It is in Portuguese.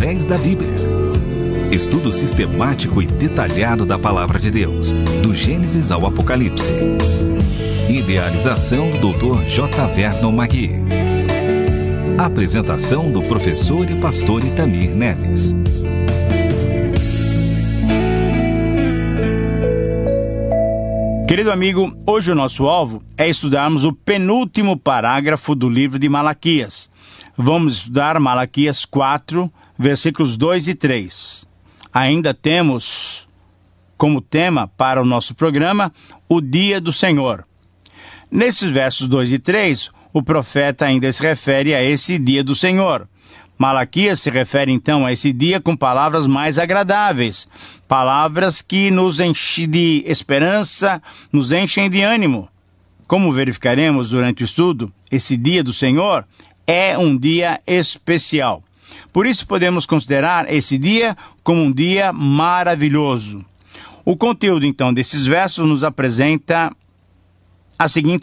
através da Bíblia. Estudo sistemático e detalhado da Palavra de Deus, do Gênesis ao Apocalipse. Idealização do Dr. J. Vernon Magui. Apresentação do professor e pastor Itamir Neves. Querido amigo, hoje o nosso alvo é estudarmos o penúltimo parágrafo do livro de Malaquias. Vamos estudar Malaquias 4, versículos 2 e 3. Ainda temos como tema para o nosso programa o Dia do Senhor. Nesses versos 2 e 3, o profeta ainda se refere a esse Dia do Senhor. Malaquias se refere então a esse dia com palavras mais agradáveis, palavras que nos enchem de esperança, nos enchem de ânimo. Como verificaremos durante o estudo, esse Dia do Senhor é um dia especial. Por isso podemos considerar esse dia como um dia maravilhoso. O conteúdo então desses versos nos apresenta a seguinte